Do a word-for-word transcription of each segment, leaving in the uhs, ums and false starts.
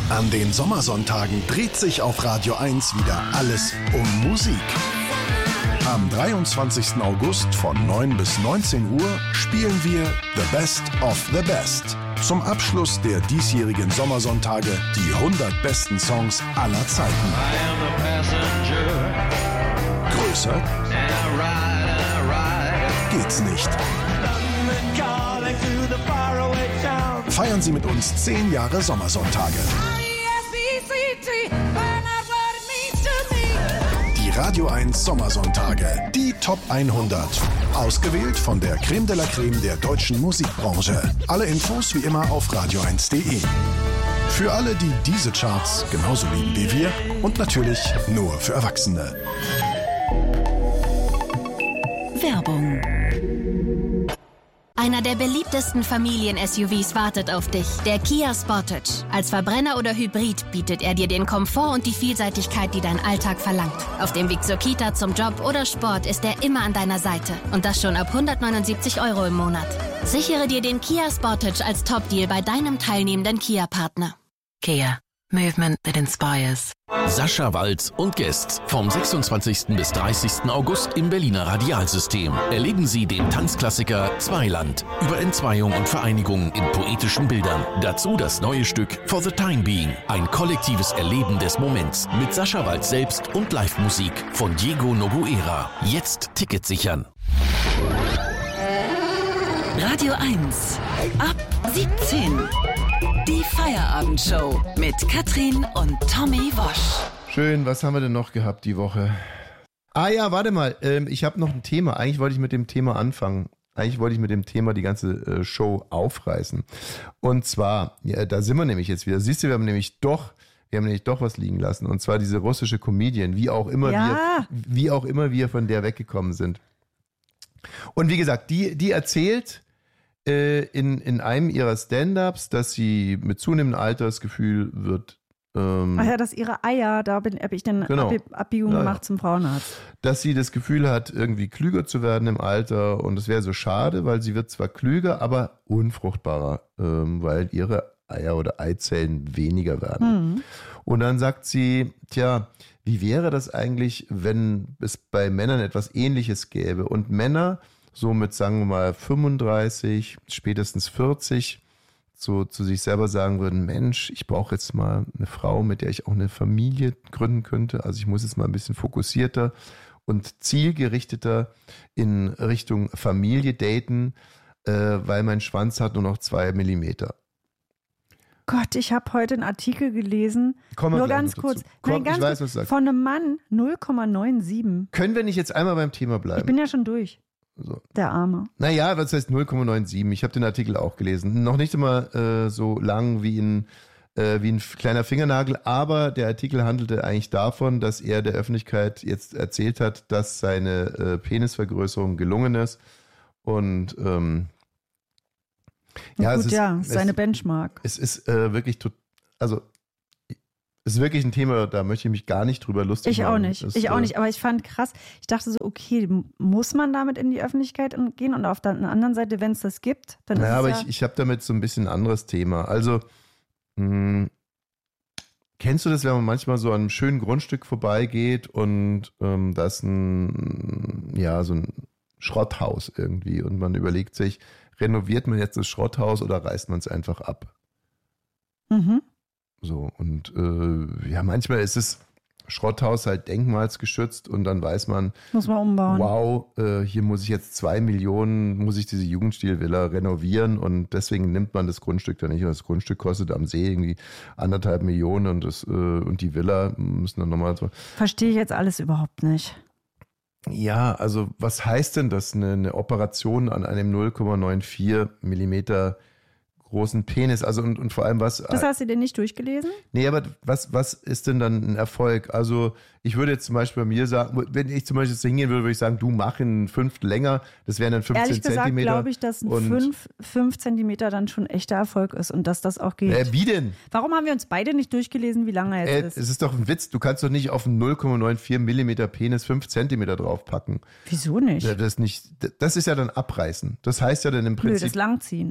An den Sommersonntagen dreht sich auf Radio eins wieder alles um Musik. Am dreiundzwanzigsten August von neun bis neunzehn Uhr spielen wir The Best of the Best. Zum Abschluss der diesjährigen Sommersonntage die hundert besten Songs aller Zeiten. Größer geht's nicht. Feiern Sie mit uns zehn Jahre Sommersonntage. Die Radio eins Sommersonntage, die Top hundert. Ausgewählt von der Creme de la Creme der deutschen Musikbranche. Alle Infos wie immer auf radio eins punkt de. Für alle, die diese Charts genauso lieben wie wir und natürlich nur für Erwachsene. Werbung. Einer der beliebtesten Familien-S U Vs wartet auf dich, der Kia Sportage. Als Verbrenner oder Hybrid bietet er dir den Komfort und die Vielseitigkeit, die dein Alltag verlangt. Auf dem Weg zur Kita, zum Job oder Sport ist er immer an deiner Seite. Und das schon ab hundertneunundsiebzig Euro im Monat. Sichere dir den Kia Sportage als Top-Deal bei deinem teilnehmenden Kia-Partner. Kia. Movement that inspires. Sascha Waltz und Guests vom sechsundzwanzigsten bis dreißigsten August im Berliner Radialsystem. Erleben Sie den Tanzklassiker Zweiland über Entzweiung und Vereinigung in poetischen Bildern. Dazu das neue Stück For the Time Being. Ein kollektives Erleben des Moments mit Sascha Waltz selbst und Live-Musik von Diego Noguera. Jetzt Ticket sichern. Radio eins. Ab siebzehn. Die Feierabendshow mit Katrin und Tommy Wosch. Schön, was haben wir denn noch gehabt die Woche? Ah ja, warte mal, ähm, ich habe noch ein Thema. Eigentlich wollte ich mit dem Thema anfangen. Eigentlich wollte ich mit dem Thema die ganze äh, Show aufreißen. Und zwar, ja, da sind wir nämlich jetzt wieder. Siehst du, wir haben nämlich doch, wir haben nämlich doch was liegen lassen. Und zwar diese russische Comedian, wie auch immer ja. wir, wie auch immer wir von der weggekommen sind. Und wie gesagt, die, die erzählt In, in einem ihrer Stand-Ups, dass sie mit zunehmendem Alter das Gefühl wird. Ähm, Ach ja, dass ihre Eier, da habe ich dann genau. Ab- Abbiegung ja, gemacht ja. zum Frauenarzt. Dass sie das Gefühl hat, irgendwie klüger zu werden im Alter und es wäre so schade, weil sie wird zwar klüger, aber unfruchtbarer, ähm, weil ihre Eier oder Eizellen weniger werden. Mhm. Und dann sagt sie, tja, wie wäre das eigentlich, wenn es bei Männern etwas Ähnliches gäbe und Männer so mit, sagen wir mal, fünfunddreißig, spätestens vierzig, so zu sich selber sagen würden, Mensch, ich brauche jetzt mal eine Frau, mit der ich auch eine Familie gründen könnte. Also ich muss jetzt mal ein bisschen fokussierter und zielgerichteter in Richtung Familie daten, äh, weil mein Schwanz hat nur noch zwei Millimeter. Gott, ich habe heute einen Artikel gelesen, Komm mal nur ganz kurz, Komm, nein, ganz ich weiß, kurz, was du sagst. von einem Mann null Komma siebenundneunzig. Können wir nicht jetzt einmal beim Thema bleiben? Ich bin ja schon durch. So. Der Arme. Naja, was heißt null Komma siebenundneunzig? Ich habe den Artikel auch gelesen. Noch nicht immer äh, so lang wie ein, äh, wie ein kleiner Fingernagel, aber der Artikel handelte eigentlich davon, dass er der Öffentlichkeit jetzt erzählt hat, dass seine äh, Penisvergrößerung gelungen ist. Und ähm, ja, gut, es ist, ja, es, seine Benchmark. Es ist äh, wirklich, tot, also es ist wirklich ein Thema, da möchte ich mich gar nicht drüber lustig ich machen. Ich auch nicht, das, ich auch äh, nicht, aber ich fand krass, ich dachte so, okay, muss man damit in die Öffentlichkeit gehen und auf der anderen Seite, wenn es das gibt, dann naja, ist aber es ja... ich, ich habe damit so ein bisschen ein anderes Thema. Also, mh, kennst du das, wenn man manchmal so an einem schönen Grundstück vorbeigeht und ähm, da ist ein, ja, so ein Schrotthaus irgendwie und man überlegt sich, renoviert man jetzt das Schrotthaus oder reißt man es einfach ab? Mhm. So, und äh, ja, manchmal ist es Schrotthaus halt denkmalsgeschützt und dann weiß man, muss man umbauen. Wow, äh, hier muss ich jetzt zwei Millionen, muss ich diese Jugendstilvilla renovieren und deswegen nimmt man das Grundstück dann nicht. Das Grundstück kostet am See irgendwie anderthalb Millionen und, das, äh, und die Villa müssen dann nochmal so. Verstehe ich jetzt alles überhaupt nicht. Ja, also was heißt denn das, eine, eine Operation an einem null Komma vierundneunzig Millimeter großen Penis, also und, und vor allem was... Das hast du dir nicht durchgelesen? Nee, aber was, was ist denn dann ein Erfolg? Also ich würde jetzt zum Beispiel bei mir sagen, wenn ich zum Beispiel jetzt hingehen würde, würde ich sagen, du mach einen Fünftel länger, das wären dann fünfzehn Ehrlich gesagt Zentimeter. glaube ich, dass ein fünf, fünf Zentimeter dann schon echter Erfolg ist und dass das auch geht. Äh, wie denn? Warum haben wir uns beide nicht durchgelesen, wie lange er jetzt Äh, ist? es ist doch ein Witz, du kannst doch nicht auf einen null Komma vierundneunzig Millimeter Penis fünf Zentimeter draufpacken. Wieso nicht? Ja, das, nicht? Das ist ja dann abreißen. Das heißt ja dann im Blöd, Prinzip... das Langziehen.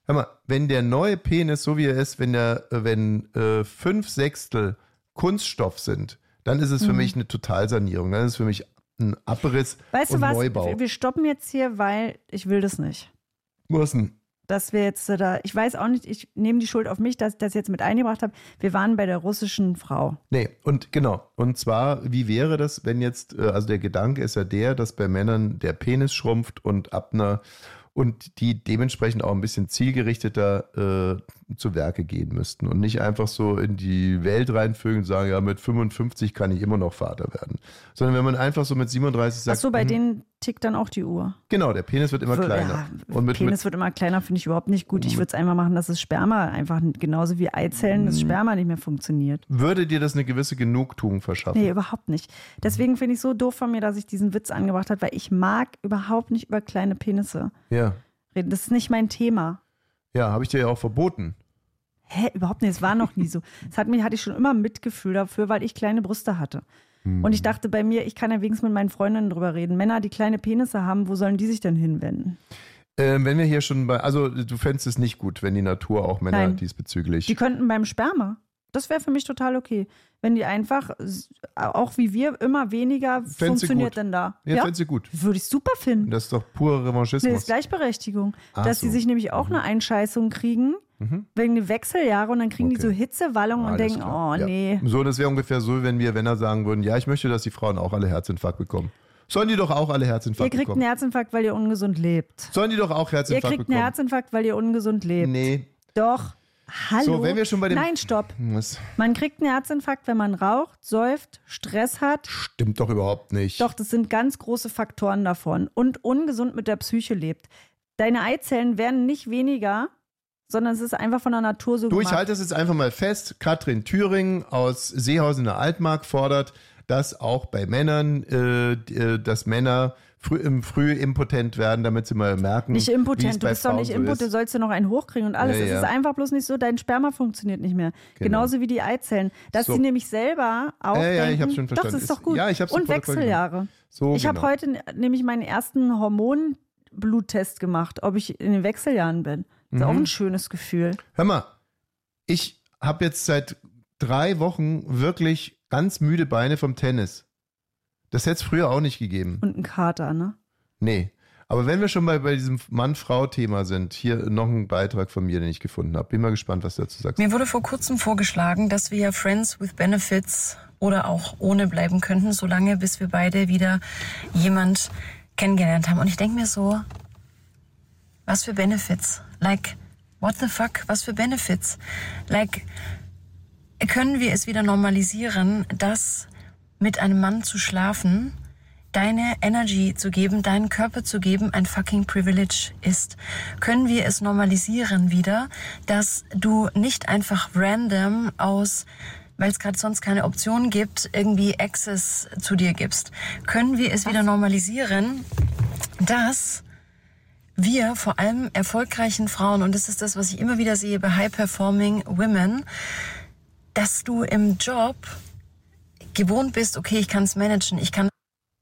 Hör mal, wenn der neue Penis, so wie er ist, wenn der, wenn äh, fünf Sechstel Kunststoff sind, dann ist es für mhm. mich eine Totalsanierung. Dann ist es für mich ein Abriss weißt und du was? Neubau. Wir stoppen jetzt hier, weil ich will das nicht. Was denn? Dass wir jetzt da, ich weiß auch nicht, ich nehme die Schuld auf mich, dass ich das jetzt mit eingebracht habe. Wir waren bei der russischen Frau. Nee, und genau. Und zwar, wie wäre das, wenn jetzt, also der Gedanke ist ja der, dass bei Männern der Penis schrumpft und ab einer und die dementsprechend auch ein bisschen zielgerichteter äh, zu Werke gehen müssten und nicht einfach so in die Welt reinfügen und sagen, ja, mit fünfundfünfzig kann ich immer noch Vater werden. Sondern wenn man einfach so mit siebenunddreißig sagt... Ach so, bei mh, denen tickt dann auch die Uhr. Genau, der Penis wird immer Für, kleiner. Ja, und mit, Penis mit, wird immer kleiner, finde ich überhaupt nicht gut. Ich würde es einfach machen, dass das Sperma einfach genauso wie Eizellen, das Sperma nicht mehr funktioniert. Würde dir das eine gewisse Genugtuung verschaffen? Nee, überhaupt nicht. Deswegen finde ich es so doof von mir, dass ich diesen Witz angebracht habe, weil ich mag überhaupt nicht über kleine Penisse Ja. reden. Das ist nicht mein Thema. Ja, habe ich dir ja auch verboten. Hä, überhaupt nicht. Es war noch nie so. Das hat mich, hatte ich schon immer Mitgefühl dafür, weil ich kleine Brüste hatte. Hm. Und ich dachte bei mir, ich kann ja wenigstens mit meinen Freundinnen drüber reden. Männer, die kleine Penisse haben, wo sollen die sich denn hinwenden? Ähm, wenn wir hier schon bei, also du fändest es nicht gut, wenn die Natur auch Männer Nein. diesbezüglich... Die könnten beim Sperma. Das wäre für mich total okay. Wenn die einfach, auch wie wir, immer weniger Fänd sie funktioniert gut. denn da. Ja, Ja, fänd sie gut. würde ich super finden. Das ist doch purer Nee, Revanchismus. das ist Gleichberechtigung. Ach dass so. die sich nämlich auch eine Einscheißung kriegen, Mhm. wegen der Wechseljahre und dann kriegen die Okay. so Hitzewallungen und Alles denken, klar. oh Ja. nee. So, das wäre ungefähr so, wenn wir Männer sagen würden, ja, ich möchte, dass die Frauen auch alle Herzinfarkt bekommen. Sollen die doch auch alle Ihr Herzinfarkt kriegt bekommen? einen Herzinfarkt, weil ihr ungesund lebt. Sollen die doch auch Ihr Herzinfarkt kriegt einen bekommen? Herzinfarkt, weil ihr ungesund lebt. Nee. Doch. Hallo. So, wenn wir schon bei dem- Nein, stopp. Das Man kriegt einen Herzinfarkt, wenn man raucht, säuft, Stress hat. stimmt doch überhaupt nicht. Doch, das sind ganz große Faktoren davon. Und ungesund mit der Psyche lebt. Deine Eizellen werden nicht weniger, sondern es ist einfach von der Natur so Du, ich gemacht. halte das jetzt einfach mal fest. Katrin Thüring aus Seehausen in der Altmark fordert, dass auch bei Männern, äh, äh, dass Männer früh, im früh impotent werden, damit sie mal merken, Nicht wie es impotent, du bei bist doch Frauen nicht so impotent, du ist. sollst ja noch einen hochkriegen und alles. Ja, Es ja. ist einfach bloß nicht so, dein Sperma funktioniert nicht mehr. Genau. Genauso wie die Eizellen. Dass So. sie nämlich selber auch Ja, ja, ich denken, hab's schon doch, verstanden. das ist doch gut. Ja, ich hab's und sofort Wechseljahre. So, ich habe genau. heute n- nämlich meinen ersten Hormonbluttest gemacht, ob ich in den Wechseljahren bin. Das ist Mhm. auch ein schönes Gefühl. Hör mal, ich habe jetzt seit drei Wochen wirklich ganz müde Beine vom Tennis. Das hätte es früher auch nicht gegeben. Und ein Kater, ne? Nee. Aber wenn wir schon bei, bei diesem Mann-Frau-Thema sind, hier noch ein Beitrag von mir, den ich gefunden habe. Bin mal gespannt, was du dazu sagst. Mir wurde vor kurzem vorgeschlagen, dass wir ja Friends with Benefits oder auch ohne bleiben könnten, solange bis wir beide wieder jemand kennengelernt haben. Und ich denke mir so, was für Benefits? Like, what the fuck? Was für Benefits? Like, können wir es wieder normalisieren, dass mit einem Mann zu schlafen, deine Energy zu geben, deinen Körper zu geben, ein fucking Privilege ist? Können wir es normalisieren wieder, dass du nicht einfach random aus, weil es gerade sonst keine Option gibt, irgendwie Access zu dir gibst? Können wir es wieder normalisieren, dass wir vor allem erfolgreichen Frauen, und das ist das, was ich immer wieder sehe bei High-Performing Women, dass du im Job gewohnt bist, okay, ich kann es managen, ich kann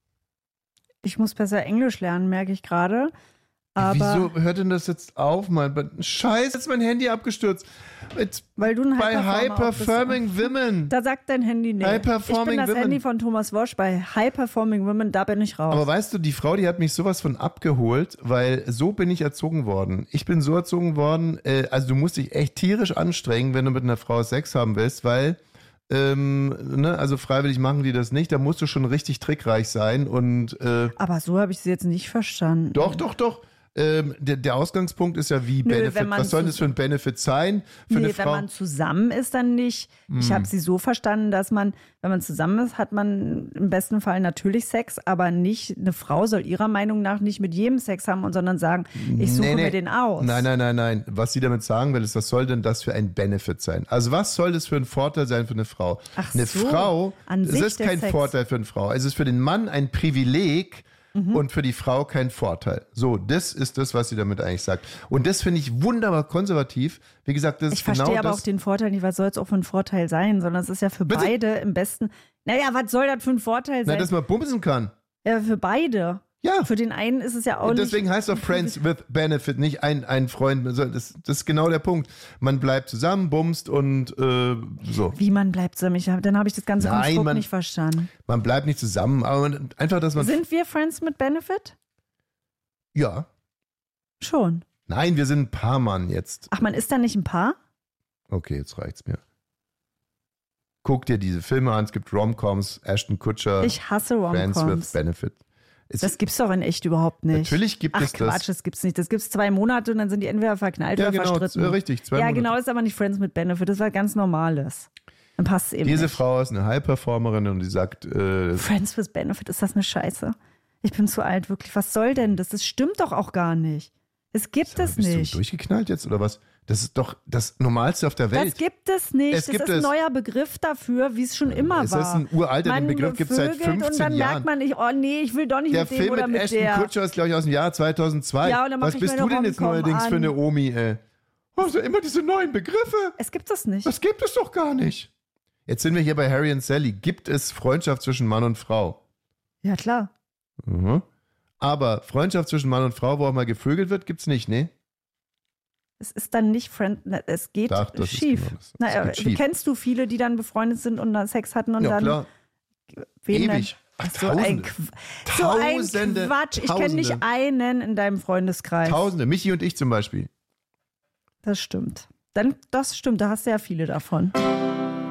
Ich muss besser Englisch lernen, merke ich gerade. Aber Wieso hört denn das jetzt auf, Mann? Scheiße, jetzt ist mein Handy abgestürzt. Jetzt weil du ein bei High-Performer High auch bist. Performing Women. Da sagt dein Handy nee. High Performing ich bin das Women. Handy von Thomas Wosch bei High Performing Women, da bin ich raus. Aber weißt du, die Frau, die hat mich sowas von abgeholt, weil so bin ich erzogen worden. Ich bin so erzogen worden, äh, also du musst dich echt tierisch anstrengen, wenn du mit einer Frau Sex haben willst, weil, ähm, ne, also freiwillig machen die das nicht, da musst du schon richtig trickreich sein und äh, Aber so habe ich sie jetzt nicht verstanden. doch, doch, doch. Ähm, der, der Ausgangspunkt ist ja wie Nö, Benefit. wenn man Was soll zu- das für ein Benefit sein für Nee, eine wenn Frau? man zusammen ist, dann nicht. Ich habe sie so verstanden, dass man, wenn man zusammen ist, hat man im besten Fall natürlich Sex, aber nicht, eine Frau soll ihrer Meinung nach nicht mit jedem Sex haben, und sondern sagen, ich suche Nee, nee. mir den aus. Nein, nein, nein, nein. Was sie damit sagen will, ist, was soll denn das für ein Benefit sein? Also was soll das für ein Vorteil sein für eine Frau? Ach eine so, Frau, an es sich ist der kein Sex. Vorteil für eine Frau. Es ist für den Mann ein Privileg und für die Frau kein Vorteil. So, das ist das, was sie damit eigentlich sagt. Und das finde ich wunderbar konservativ. Wie gesagt, das Ich ist genau verstehe aber das. auch den Vorteil nicht, was soll es auch für ein Vorteil sein, sondern es ist ja für Bitte? beide im besten. Naja, was soll das für ein Vorteil Na, sein? dass man bumsen kann. Ja, für beide. Ja. Für den einen ist es ja auch Deswegen nicht... heißt doch Friends with Benefit, nicht ein, ein Freund. Das, das ist genau der Punkt. Man bleibt zusammen, bumst und äh, so. Wie man bleibt zusammen? Ich hab, dann habe ich das ganze Nein, Konstrukt man- nicht verstanden. Man bleibt nicht zusammen, aber man, einfach, dass man... Sind wir Friends mit Benefit? Ja. Schon. Nein, wir sind ein Paar Mann jetzt. Ach, man ist da nicht ein Paar? Okay, jetzt reicht's mir. Guck dir diese Filme an, es gibt Rom-Coms, Ashton Kutcher, Ich hasse Friends with Rom-Coms. Benefit. Es, Das gibt's doch in echt überhaupt nicht. Natürlich gibt Ach, es das. Quatsch, das gibt's nicht. Das gibt's zwei Monate und dann sind die entweder verknallt Ja, oder genau, verstritten. z- richtig, zwei ja, Monate. genau, ist aber nicht Friends mit Benefit. Das war ganz Normales. Dann passt es eben Diese nicht. Frau ist eine High-Performerin und die sagt, äh, Friends with Benefit, ist das eine Scheiße? Ich bin zu alt, wirklich. Was soll denn das? Das stimmt doch auch gar nicht. Es gibt es bist nicht. du durchgeknallt jetzt oder was? Das ist doch das Normalste auf der Welt. Das gibt es nicht. Es das gibt ist ein es. neuer Begriff dafür, wie es schon immer Es war. ist ein uralter, den Man Begriff gibt's seit vögelt und fünfzehn dann Jahren. merkt man nicht, oh nee, ich will doch nicht Der mit dem Film oder mit mit Ashton der. Kutcher ist, glaube ich, aus dem Jahr zweitausendzwei. Ja, und dann mach Was ich bist mir du eine denn jetzt Rom-Com neuerdings für an. eine Omi, ey? Oh, so immer diese neuen Begriffe. Es gibt das nicht. Das gibt es doch gar nicht. Jetzt sind wir hier bei Harry und Sally. Gibt es Freundschaft zwischen Mann und Frau? Ja, klar. Mhm. Aber Freundschaft zwischen Mann und Frau, wo auch mal gevögelt wird, gibt's nicht, ne? Es ist dann nicht Friend, na, es geht Doch, das ist schief. genau das. Na, Es äh, geht schief. Kennst du viele, die dann befreundet sind und dann Sex hatten und Ja, dann klar. wen Ewig. Denn? Ach, So ein, Tausende. Qu- so ein Tausende, Quatsch. Ich kenne nicht Tausende. einen in deinem Freundeskreis. Tausende. Michi und ich zum Beispiel. Das stimmt. Dann, das stimmt, da hast du ja viele davon.